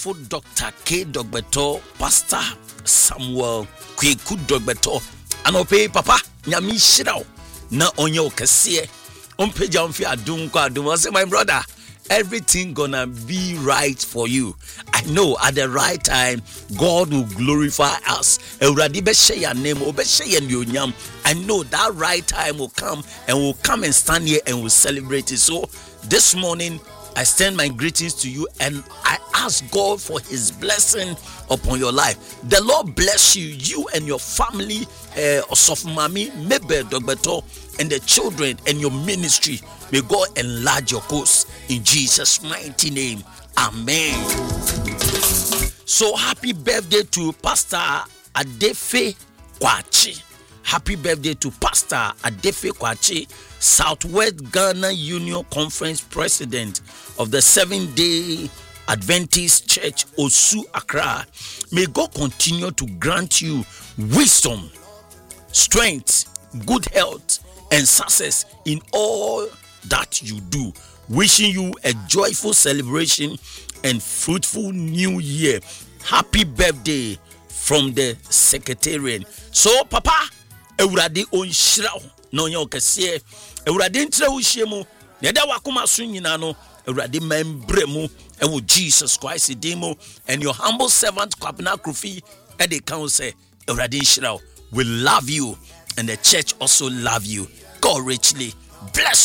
for Dr. K. Dogbeto, Pastor Samuel Kweku Dogbeto, and obey Papa Nyami Shirao. Na onye okese ompeja omfi adum kwa adum. I say, my brother, everything gonna be right for you. I know at the right time God will glorify us. Ewurade be share your name, obe share your nyam. I know that right time will come, and we'll come and stand here and we'll celebrate it. So this morning I send my greetings to you, and I ask God for his blessing upon your life. The Lord bless you, you and your family, Osofumami, Mebe Dogbeto, and the children and your ministry. May God enlarge your course in Jesus' mighty name. Amen. So happy birthday to Pastor Adefe Kwachi. Happy birthday to Pastor Adefe Kwachi, Southwest Ghana Union Conference President of the 7-Day Adventist Church, Osu, Accra. May God continue to grant you wisdom, strength, good health, and success in all that you do. Wishing you a joyful celebration and fruitful new year. Happy birthday from the Secretariat. So, Papa, Ewurade onhyira no nya okese. Ewurade ntre wo hyiemu. Na da wakoma so nyina no, Ewurade membre mu ewo Jesus Christ demo, and your humble servant Kwabena Kofi e dey kan say Ewurade nhyira. We love you, and the church also love you. God richly bless